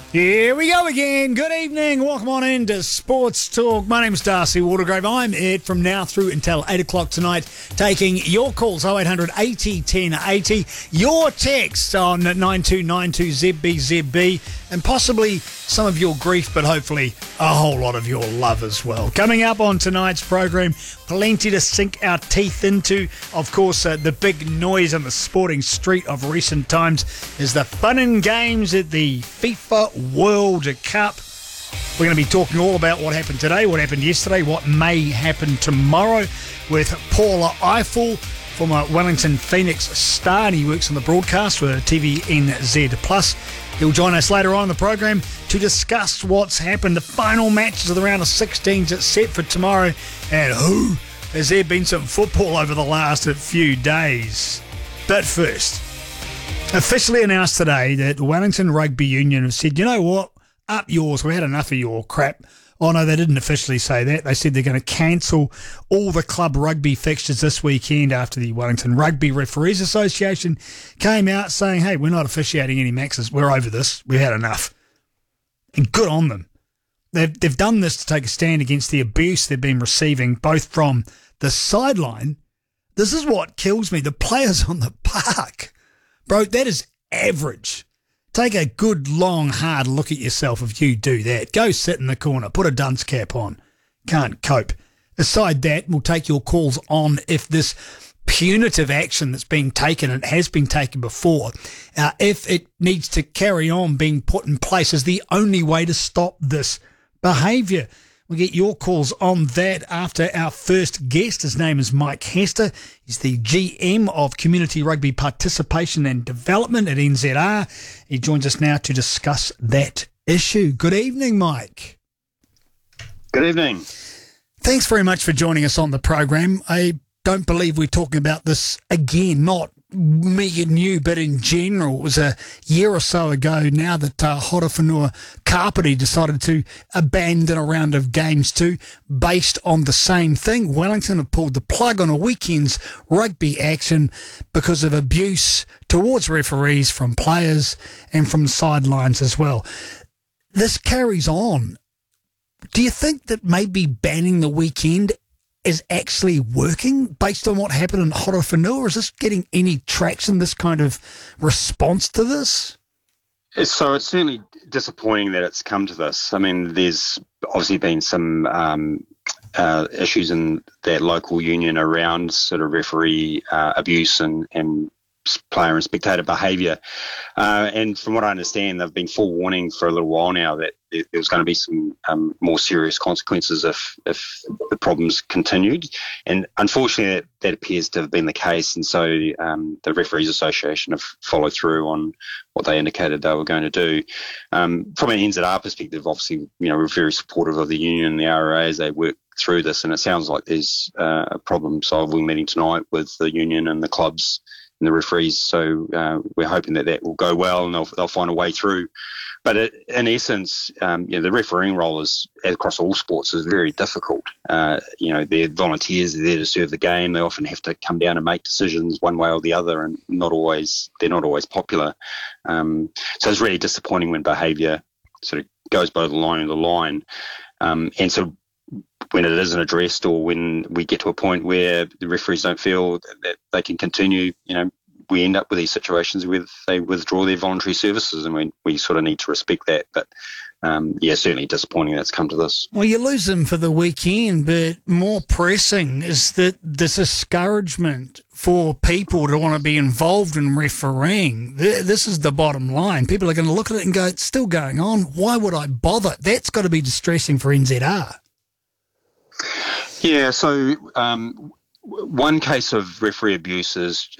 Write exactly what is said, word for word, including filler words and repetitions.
Here we go again. Good evening. Welcome on into Sports Talk. My name's Darcy Watergrove. I'm Ed from now through until eight o'clock tonight, taking your calls oh eight hundred eighty ten eighty, your texts on nine two nine two Z B Z B, and possibly some of your grief, but hopefully a whole lot of your love as well. Coming up on tonight's program, plenty to sink our teeth into. Of course, uh, the big noise on the sporting street of recent times is the fun and games at the FIFA World Cup. We're going to be talking all about what happened today, what happened yesterday, what may happen tomorrow with Paula Eiffel, former Wellington Phoenix star, and he works on the broadcast for T V N Z plus. He'll join us later on in the program to discuss what's happened, the final matches of the round of sixteens that's set for tomorrow, and who has there been some football over the last few days. But first, officially announced today that Wellington Rugby Union have said, you know what, up yours, we had enough of your crap. Oh no, they didn't officially say that. They said they're going to cancel all the club rugby fixtures this weekend after the Wellington Rugby Referees Association came out saying, hey, we're not officiating any maxes. We're over this. We've had enough. And good on them. They've, they've done this to take a stand against the abuse they've been receiving, both from the sideline. This is what kills me. The players on the park. Bro, that is average. Take a good, long, hard look at yourself if you do that. Go sit in the corner. Put a dunce cap on. Can't cope. Aside that, we'll take your calls on if this punitive action that's being taken, and it has been taken before, uh, if it needs to carry on being put in place is the only way to stop this behaviour. We'll get your calls on that after our first guest. His name is Mike Hester. He's the G M of Community Rugby Participation and Development at N Z R. He joins us now to discuss that issue. Good evening, Mike. Good evening. Thanks very much for joining us on the program. I don't believe we're talking about this again, not me and you, but in general. It was a year or so ago now that uh, Horowhenua Kapiti decided to abandon a round of games too, based on the same thing. Wellington have pulled the plug on a weekend's rugby action because of abuse towards referees from players and from the sidelines as well. This carries on. Do you think that maybe banning the weekend is actually working based on what happened in Horowhenua? Is this getting any traction, this kind of response to this? So it's certainly disappointing that it's come to this. I mean, there's obviously been some um, uh, issues in that local union around sort of referee uh, abuse and, and player and spectator behaviour. Uh, and from what I understand, they've been forewarning for a little while now that there was going to be some um, more serious consequences if if the problems continued. And unfortunately, that, that appears to have been the case. And so um, the Referees Association have followed through on what they indicated they were going to do. Um, from an N Z R perspective, obviously, you know, we're very supportive of the union and the R A as they work through this. And it sounds like there's uh, a problem-solving meeting tonight with the union and the clubs and the referees. So uh, we're hoping that that will go well and they'll, they'll find a way through. But it, in essence, um, you know, the refereeing role is across all sports is very difficult. Uh, you know, they're volunteers, they're there to serve the game. They often have to come down and make decisions one way or the other, and not always they're not always popular. Um, so it's really disappointing when behaviour sort of goes below the line of the line. Um, and so when it isn't addressed, or when we get to a point where the referees don't feel that they can continue, you know, we end up with these situations where they withdraw their voluntary services, and we, we sort of need to respect that. But, um, yeah, certainly disappointing that's come to this. Well, you lose them for the weekend, but more pressing is that this discouragement for people to want to be involved in refereeing. This is the bottom line. People are going to look at it and go, it's still going on. Why would I bother? That's got to be distressing for N Z R. Yeah, so um, one case of referee abuse is